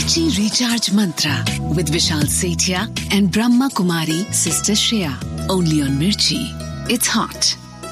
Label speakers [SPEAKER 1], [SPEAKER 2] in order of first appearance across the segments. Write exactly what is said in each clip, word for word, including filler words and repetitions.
[SPEAKER 1] Mirchi Recharge Mantra with Vishal Sethia and Brahma Kumari Sister Shreya. Only on Mirchi. It's hot.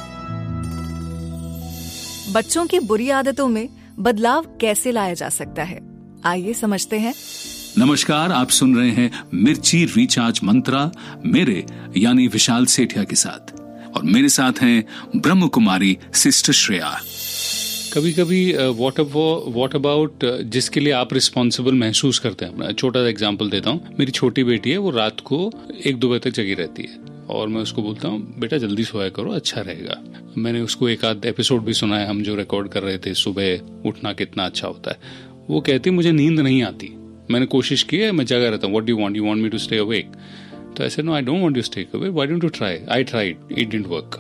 [SPEAKER 2] बच्चों की बुरी आदतों में बदलाव कैसे लाया जा सकता है, आइए समझते हैं।
[SPEAKER 3] नमस्कार, आप सुन रहे हैं मिर्ची रिचार्ज मंत्रा मेरे यानी विशाल सेठिया के साथ, और मेरे साथ हैं ब्रह्म कुमारी सिस्टर श्रेया।
[SPEAKER 4] कभी कभी व्हाट व्हाट अबाउट जिसके लिए आप रिस्पॉन्सिबल महसूस करते हैं। छोटा सा एग्जांपल देता हूँ। मेरी छोटी बेटी है, वो रात को एक दो बजे तक जगी रहती है और मैं उसको बोलता हूँ बेटा जल्दी सोया करो, अच्छा रहेगा। मैंने उसको एक आध एपिसोड भी सुना है, हम जो रिकॉर्ड कर रहे थे, सुबह उठना कितना अच्छा होता है। वो कहती मुझे नींद नहीं आती, मैंने कोशिश की है, मैं जगा रहता हूँ। What do you want, you want me to stay awake? तो I said no, I don't want you to stay awake, why don't you try? I tried, it didn't work.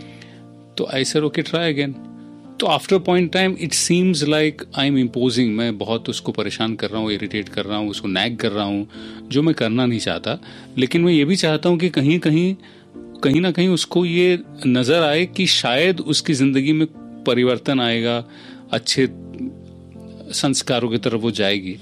[SPEAKER 4] तो I said okay, try again. तो after point time it seems like I am imposing, मैं बहुत उसको परेशान कर रहा हूँ, irritate कर रहा हूँ, उसको नैग कर रहा हूँ, जो मैं करना नहीं चाहता। लेकिन मैं ये भी चाहता हूँ कि कहीं कहीं कहीं ना कहीं उसको ये नजर आए कि शायद उसकी जिंदगी में परिवर्तन आएगा, अच्छे संस्कारों की तरफ वो जाएगी।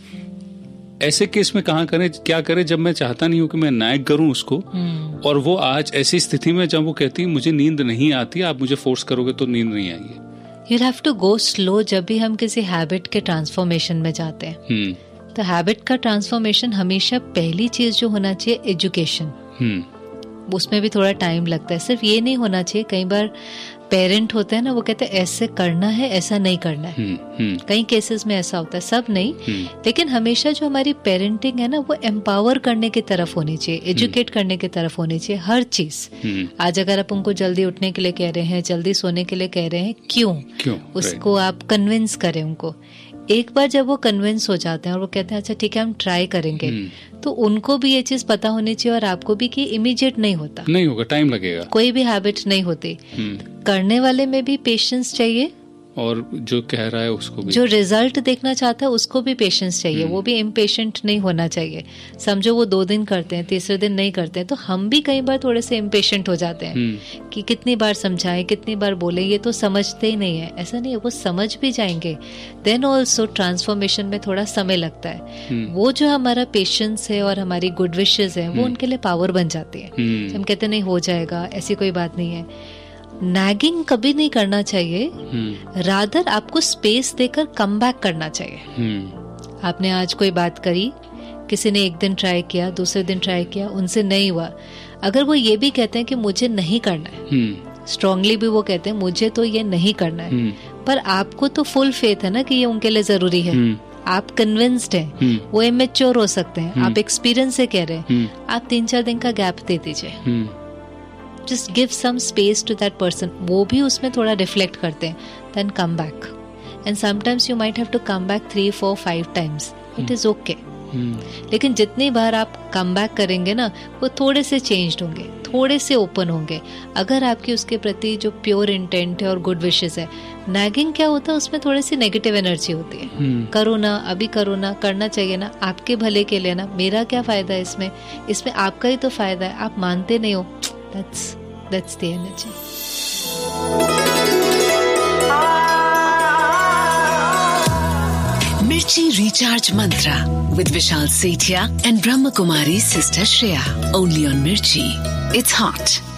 [SPEAKER 4] ऐसे केस में कहाँ करें, क्या करें जब मैं चाहता नहीं हूँ कि मैं नैग करूँ उसको, hmm. और वो आज ऐसी स्थिति में जब वो कहती है मुझे नींद नहीं आती, आप मुझे फोर्स करोगे तो नींद नहीं आएगी।
[SPEAKER 5] You'll have to go slow जब भी हम किसी हैबिट के ट्रांसफॉर्मेशन में जाते हैं। hmm. तो हैबिट का ट्रांसफॉर्मेशन हमेशा पहली चीज जो होना चाहिए एजुकेशन। hmm. उसमें भी थोड़ा टाइम लगता है। सिर्फ ये नहीं होना चाहिए, कई बार पेरेंट होते हैं ना, वो कहते हैं ऐसे करना है, ऐसा नहीं करना है। hmm. Hmm. कई केसेस में ऐसा होता है, सब नहीं। hmm. लेकिन हमेशा जो हमारी पेरेंटिंग है ना, वो एम्पावर करने की तरफ होनी चाहिए, एजुकेट hmm. करने की तरफ होनी चाहिए हर चीज। hmm. आज अगर आप उनको जल्दी उठने के लिए कह रहे हैं, जल्दी सोने के लिए कह रहे हैं, क्यों क्यों उसको आप कन्विंस करें उनको। एक बार जब वो कन्विंस हो जाते हैं और वो कहते हैं अच्छा ठीक है हम ट्राई करेंगे, तो उनको भी ये चीज पता होनी चाहिए और आपको भी कि इमीडिएट नहीं होता, नहीं होगा, टाइम लगेगा, कोई भी हैबिट नहीं होती। करने वाले में भी पेशेंस चाहिए, और जो कह रहा है उसको भी, जो रिजल्ट देखना चाहता है उसको भी पेशेंस चाहिए। वो भी इम्पेशेंट नहीं होना चाहिए। समझो वो दो दिन करते हैं, तीसरे दिन नहीं करते हैं, तो हम भी कई बार थोड़े से इम्पेशेंट हो जाते हैं कि कितनी बार समझाएं, कितनी बार बोले, ये तो समझते ही नहीं है। ऐसा नहीं है, वो समझ भी जाएंगे। देन ऑल्सो ट्रांसफॉर्मेशन में थोड़ा समय लगता है। वो जो हमारा पेशेंस है और हमारी गुड विशेस है, वो उनके लिए पावर बन जाती है। हम कहते नहीं हो जाएगा, ऐसी कोई बात नहीं है। नैगिंग कभी नहीं करना चाहिए, रादर आपको स्पेस देकर कम बैक करना चाहिए। आपने आज कोई बात करी, किसी ने एक दिन ट्राई किया, दूसरे दिन ट्राई किया, उनसे नहीं हुआ। अगर वो ये भी कहते हैं कि मुझे नहीं करना है, स्ट्रांगली भी वो कहते हैं मुझे तो ये नहीं करना है, पर आपको तो फुल फेथ है ना कि ये उनके लिए जरूरी है, आप कन्विंस्ड हैं, वो इमेच्योर हो सकते हैं, आप एक्सपीरियंस से कह रहे हैं, आप तीन चार दिन का गैप दे दीजिए। Just give some space to that person. वो भी उसमें थोड़ा रिफ्लेक्ट करते हैं, then come back. And sometimes you might have to come back three, four, five times. It is okay. लेकिन जितनी बार आप कम बैक करेंगे ना, वो थोड़े से चेंज्ड होंगे, थोड़े से ओपन होंगे। अगर आपकी उसके प्रति जो प्योर इंटेंट है और गुड विशेस है, नैगिंग क्या होता है, उसमें थोड़ी सी नेगेटिव एनर्जी होती है। करो ना, अभी करो ना, करना चाहिए ना, आपके भले के लिए ना, मेरा क्या फायदा है इसमें, इसमें आपका ही तो फायदा है, आप मानते नहीं हो। That's that's the energy.
[SPEAKER 1] Mirchi Recharge Mantra with Vishal Sethia and Brahma Kumari Sister Shreya. Only on Mirchi. It's hot.